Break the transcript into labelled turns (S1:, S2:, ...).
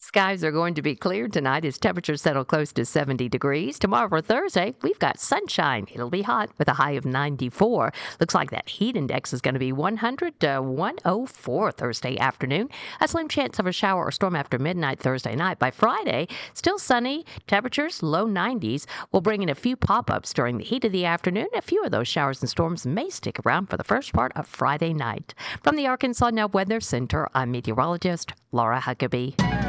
S1: Skies are going to be clear tonight as temperatures settle close to 70 degrees. Tomorrow for Thursday, we've got sunshine. It'll be hot with a high of 94. Looks like that heat index is going to be 100 to 104 Thursday afternoon. A slim chance of a shower or storm after midnight Thursday night. By Friday, still sunny, temperatures low 90s. We'll bring in a few pop-ups during the heat of the afternoon. A few of those showers and storms may stick around for the first part of Friday night. From the Arkansas Now Weather Center, I'm meteorologist Laura Huckabee.